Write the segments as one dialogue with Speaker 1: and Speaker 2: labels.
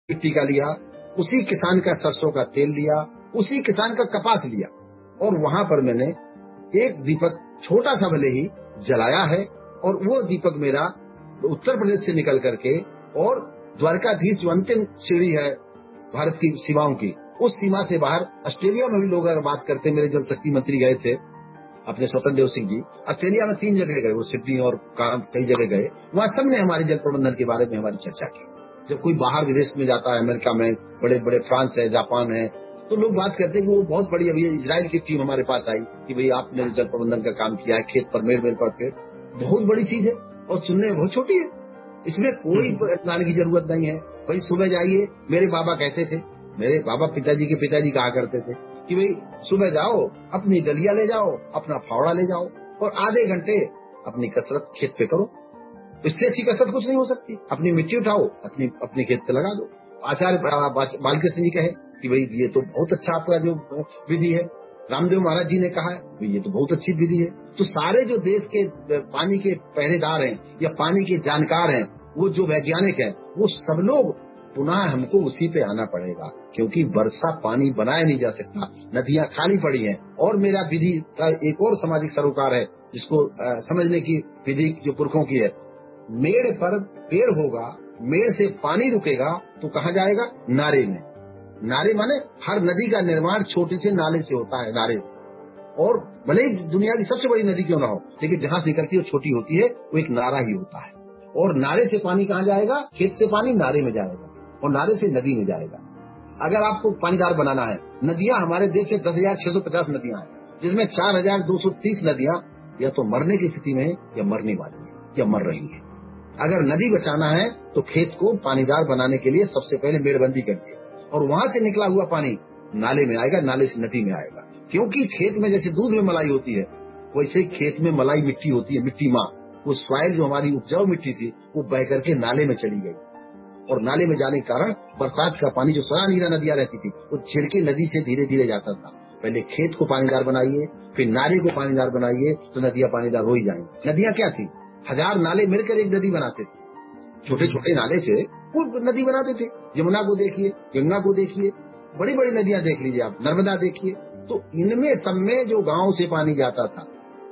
Speaker 1: मिट्टी का लिया, उसी किसान का सरसों का तेल लिया, उसी किसान का कपास लिया, और वहां पर मैंने एक दीपक छोटा सा भले ही जलाया है। और वो दीपक मेरा उत्तर प्रदेश से निकल करके और द्वारकाधीश जो अंतिम सीढ़ी है भारत की सीमाओं की, उस सीमा से बाहर ऑस्ट्रेलिया में भी लोग अगर बात करते हैं, मेरे जल शक्ति मंत्री गए थे अपने स्वतंत्र देव सिंह जी, ऑस्ट्रेलिया में 3 जगह गए, वो सिडनी और कई जगह गए, वहाँ सबने हमारे जल प्रबंधन के बारे में हमारी चर्चा की। जब कोई बाहर विदेश में जाता है, अमेरिका में, बड़े बड़े फ्रांस है, जापान है, तो लोग बात करते हैं कि वो बहुत बड़ी, अभी इजराइल की टीम हमारे पास आई कि भाई आपने जल प्रबंधन का काम किया है, खेत पर मेड़ मेड़ पर पेड़, बहुत बड़ी चीज है और सुनने में बहुत छोटी है, इसमें कोई लाने की जरूरत नहीं है। भाई सुबह जाइए, मेरे बाबा कहते थे, मेरे बाबा पिताजी के पिताजी कहा करते थे कि भाई सुबह जाओ, अपनी डलिया ले जाओ, अपना फावड़ा ले जाओ और आधे घंटे अपनी कसरत खेत पे करो। इससे अच्छी कसरत कुछ नहीं हो सकती। अपनी मिट्टी उठाओ, अपने खेत पे लगा दो। आचार्य बालकृष्ण जी कहे कि भाई ये तो बहुत अच्छा आपका जो विधि है। रामदेव महाराज जी ने कहा है ये तो बहुत अच्छी विधि है। तो सारे जो देश के पानी के पहरेदार हैं या पानी के जानकार हैं, वो जो वैज्ञानिक हैं, वो सब लोग पुनः हमको उसी पे आना पड़ेगा, क्योंकि वर्षा पानी बनाया नहीं जा सकता, नदियां खाली पड़ी हैं। और मेरा विधि का एक और सामाजिक सरोकार है जिसको समझने की विधि जो पुरखों की है। मेड़ पर पेड़ होगा, मेड़ से पानी रुकेगा तो कहाँ जाएगा? नारे में। नारे माने हर नदी का निर्माण छोटे से नाले से होता है, नारे से। और भले ही दुनिया की सबसे बड़ी नदी क्यों ना हो, लेकिन जहाँ से निकलती है छोटी होती है, वो एक नारा ही होता है। और नारे से पानी कहाँ जाएगा? खेत से पानी नारे में जाएगा और नारे से नदी में जाएगा। अगर आपको पानीदार बनाना है, नदियां हमारे देश में 10,650 नदियां हैं, जिसमें 4,230 नदियां या तो मरने की स्थिति में है या मरने वाली है या मर रही है। अगर नदी बचाना है तो खेत को पानीदार बनाने के लिए सबसे पहले मेड़बंदी करिए, और वहां से निकला हुआ पानी नाले में आएगा, नाले से नदी में आएगा। क्योंकि खेत में जैसे दूध में मलाई होती है, वैसे खेत में मलाई मिट्टी होती है, मिट्टी माँ। वो सॉइल जो हमारी उपजाऊ मिट्टी थी, वो बह करके नाले में चली गई, और नाले में जाने के कारण बरसात का पानी जो सरा नीरा नदियां रहती थी, वो छिड़के नदी से धीरे धीरे जाता था। पहले खेत को पानीदार बनाइए, फिर नाले को पानीदार बनाइए, तो नदियां पानीदार हो ही जाएंगी। नदियां क्या थी? 1000 नाले मिलकर एक नदी बनाते थे। छोटे छोटे नाले से वो नदी बनाते थे। यमुना को देखिए, गंगा को देखिए, बड़ी बड़ी नदियां देख लीजिए आप, नर्मदा देखिए। तो इनमें सब में जो गांव से पानी जाता था,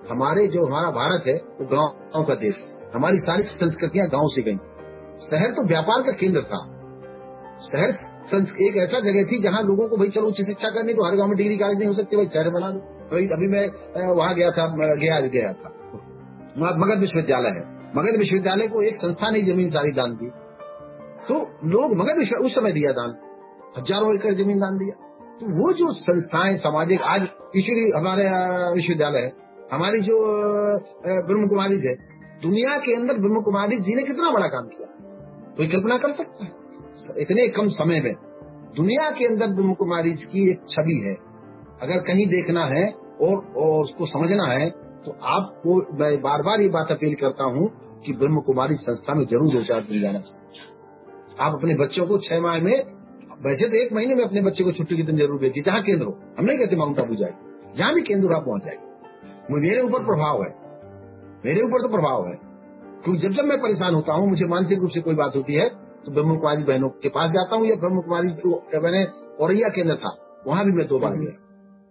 Speaker 1: हमारा भारत है वो गांव का देश है। हमारी सारी संस्कृतियां गांव से गई। शहर तो व्यापार का केंद्र था। शहर एक ऐसा जगह थी जहां लोगों को भाई चलो उच्च शिक्षा करनी, तो हर गांव में डिग्री कॉलेज नहीं हो सकती, भाई शहर बना दो। भाई अभी मैं वहां गया था वहाँ मगध विश्वविद्यालय है। मगध विश्वविद्यालय को एक संस्था ने जमीन सारी दान दी, तो लोग मगध विश्वविद्यालय उस समय दिया दान, हजारों एकड़ जमीन दान दिया। तो वो जो संस्थाएं सामाजिक, आज ईश्वरी हमारे विश्वविद्यालय है, हमारी जो ब्रह्म कुमारी है, दुनिया के अंदर ब्रह्म कुमारी जी ने कितना बड़ा काम किया, कोई कल्पना कर सकता है? इतने कम समय में दुनिया के अंदर ब्रह्म कुमारी की एक छवि है। अगर कहीं देखना है और उसको समझना है, तो आपको मैं बार बार ये बात अपील करता हूँ कि ब्रह्म कुमारी संस्था में जरूर 2-4 दिन जाना चाहिए। आप अपने बच्चों को 6 माह में, वैसे तो 1 महीने में अपने बच्चे को छुट्टी के दिन जरूर भेजिए, जहाँ केंद्र हो। हम नहीं कहते माउंट आबू जाए, जहाँ भी केंद्र आप पहुंच जाए। मेरे ऊपर प्रभाव है, मेरे ऊपर तो प्रभाव है, क्योंकि जब मैं परेशान होता हूँ, मुझे मानसिक रूप से कोई बात होती है, तो ब्रह्म कुमारी बहनों के पास जाता हूँ, या ब्रह्म कुमारी जो मैंने औरैया केंद्र था, वहां भी मैं 2 बार गया।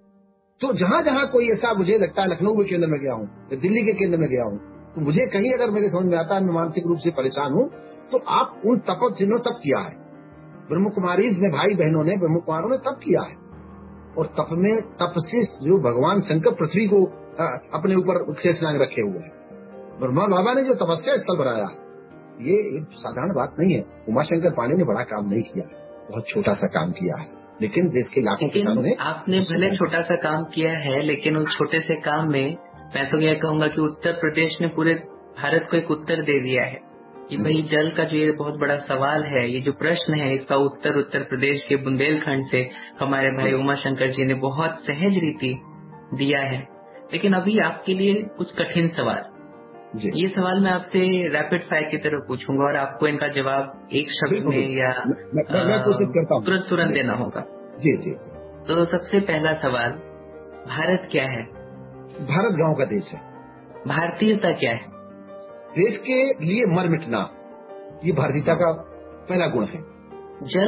Speaker 1: तो जहाँ जहाँ कोई ऐसा मुझे लगता है, लखनऊ के केंद्र में गया हूँ, दिल्ली के केंद्र में गया हूँ, तो मुझे कहीं अगर मेरे समझ में आता है मैं मानसिक रूप से परेशान हूँ, तो आप उन तपों जिन्होंने तप किया है, ब्रह्म कुमारी में भाई बहनों ने, ब्रह्म कुमारों ने तप किया है, और तप से जो भगवान शंकर पृथ्वी को अपने ऊपर शेषनाग रखे हुए हैं, ब्रह्मा बाबा ने जो तपस्या स्थल बनाया है, ये एक साधारण बात नहीं है। उमाशंकर पांडे ने बड़ा काम नहीं किया, बहुत छोटा सा काम किया है, लेकिन देश के लाखों किसानों ने।
Speaker 2: आपने भले छोटा सा काम किया है, लेकिन उस छोटे से काम में मैं तो यह कहूंगा कि उत्तर प्रदेश ने पूरे भारत को एक उत्तर दे दिया है कि भाई जल का जो ये बहुत बड़ा सवाल है, ये जो प्रश्न है, इसका उत्तर प्रदेश के बुंदेलखंड से हमारे भाई उमाशंकर जी ने बहुत सहज रीति दिया है। लेकिन अभी आपके लिए कुछ कठिन सवाल, ये सवाल मैं आपसे रैपिड फायर की तरह पूछूंगा और आपको इनका जवाब एक शब्द में या
Speaker 1: मैं कोशिश करता हूँ,
Speaker 2: तुरंत देना होगा।
Speaker 1: जी।
Speaker 2: तो सबसे पहला सवाल, भारत क्या है?
Speaker 1: भारत गांव का देश है।
Speaker 2: भारतीयता क्या है?
Speaker 1: देश के लिए मर मिटना, ये भारतीयता का पहला गुण है।
Speaker 2: जल